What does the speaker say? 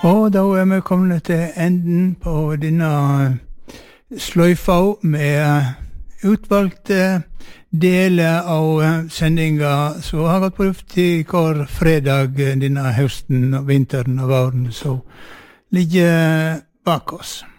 Og da vi kommet til enden på denne sløyfa med utvalgte deler av sendinga som har gått på luft i hver fredag denne høsten, vinteren og våren, så ligger bak oss.